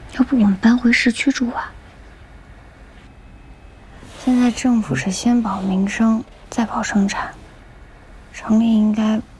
要不我们搬回市区住啊？现在政府是先保民生，再保生产，城里应该